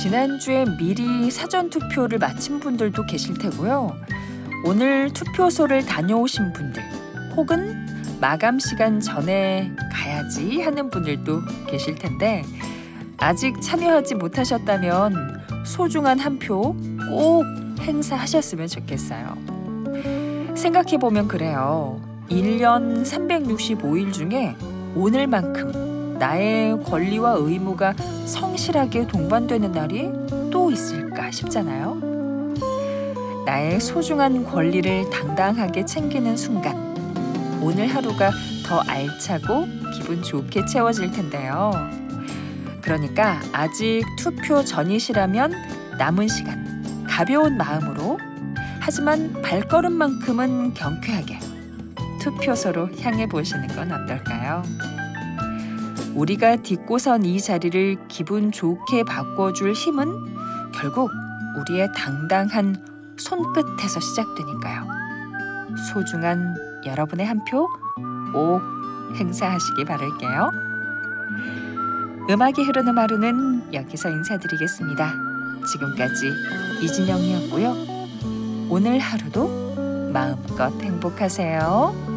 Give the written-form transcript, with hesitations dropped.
지난주에 미리 사전 투표를 마친 분들도 계실 테고요. 오늘 투표소를 다녀오신 분들 혹은 마감 시간 전에 가야지 하는 분들도 계실 텐데 아직 참여하지 못하셨다면 소중한 한 표 꼭 행사하셨으면 좋겠어요. 생각해보면 그래요. 1년 365일 중에 오늘만큼 나의 권리와 의무가 성실하게 동반되는 날이 또 있을까 싶잖아요. 나의 소중한 권리를 당당하게 챙기는 순간 오늘 하루가 더 알차고 기분 좋게 채워질 텐데요. 그러니까 아직 투표 전이시라면 남은 시간 가벼운 마음으로 하지만 발걸음만큼은 경쾌하게 투표소로 향해 보시는 건 어떨까요? 우리가 딛고선 이 자리를 기분 좋게 바꿔줄 힘은 결국 우리의 당당한 손끝에서 시작되니까요. 소중한 여러분의 한 표 꼭 행사하시기 바랄게요. 음악이 흐르는 하루는 여기서 인사드리겠습니다. 지금까지 이진영이었고요. 오늘 하루도 마음껏 행복하세요.